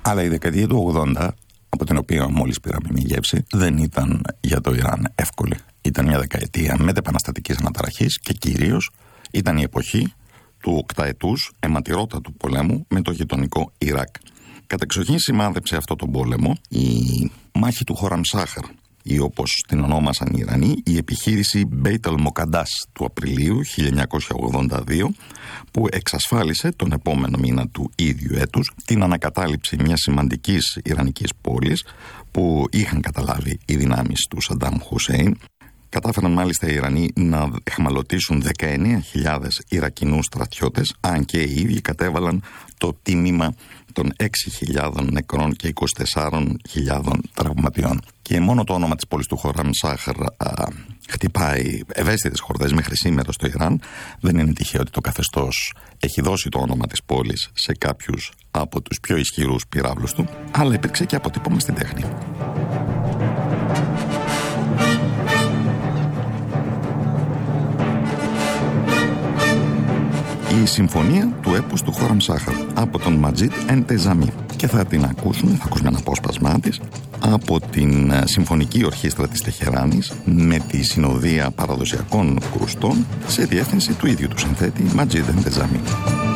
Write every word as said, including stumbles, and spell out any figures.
Αλλά η δεκαετία του ογδόντα, από την οποία μόλις πήραμε μια γεύση, δεν ήταν για το Ιράν εύκολη. Ήταν μια δεκαετία μετεπαναστατικής αναταραχής και κυρίως ήταν η εποχή του οκταετούς αιματηρότατου πολέμου με το γειτονικό Ιράκ. Κατεξοχήν σημάδεψε αυτό τον πόλεμο η μάχη του Χοραμσάχαρ, ή όπως την ονόμασαν οι Ιρανοί, η επιχείρηση Μπέιτ αλ-Μοκαντάς του Απριλίου χίλια εννιακόσια ογδόντα δύο, που εξασφάλισε τον επόμενο μήνα του ίδιου έτους την ανακατάληψη μιας σημαντικής ιρανικής πόλης που είχαν καταλάβει οι δυνάμεις του Σαντάμ Χουσέιν. Κατάφεραν μάλιστα οι Ιρανοί να εχμαλωτήσουν δεκαεννέα χιλιάδες Ιρακινούς στρατιώτες, αν και οι ίδιοι κατέβαλαν το τίμημα των έξι χιλιάδων νεκρών και είκοσι τέσσερις χιλιάδων τραυματιών. Και μόνο το όνομα της πόλης του Χοράμ Σάχαρ α, χτυπάει ευαίσθητες χορδές μέχρι σήμερα στο Ιράν. Δεν είναι τυχαίο ότι το καθεστώς έχει δώσει το όνομα της πόλης σε κάποιους από τους πιο ισχυρούς πυράβλους του, αλλά υπήρξε και αποτύπωμα στην τέχνη. Η συμφωνία του έπους του Χοράμ Σάχαρ από τον Ματζίτ Εντεζαμί, και θα την ακούσουμε, θα ακούσουμε ένα απόσπασμά της από την Συμφωνική Ορχήστρα της Τεχεράνης με τη συνοδεία παραδοσιακών κρουστών σε διεύθυνση του ίδιου του συνθέτη Ματζίτ Εντεζαμί.